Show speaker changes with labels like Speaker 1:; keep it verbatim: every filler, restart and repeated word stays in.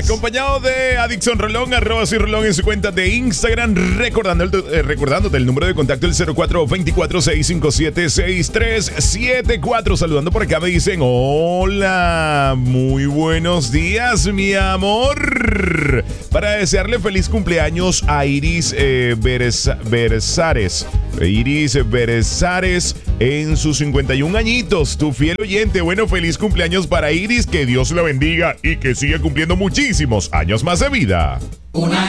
Speaker 1: Acompañado de Adicción Rolón, arroba soy Rolón en su cuenta de Instagram, recordando el, eh, recordándote el número de contacto, el cero cuatro dos cuatro, seis cinco siete, seis tres siete cuatro. Saludando por acá me dicen, hola, muy buenos días, mi amor. Para desearle feliz cumpleaños a Iris eh, Berza, Berzares. Iris Berzares en sus cincuenta y un añitos, tu fiel oyente. Bueno, feliz cumpleaños para Iris, que Dios la bendiga y que siga cumpliendo muchísimos años más de vida.
Speaker 2: Una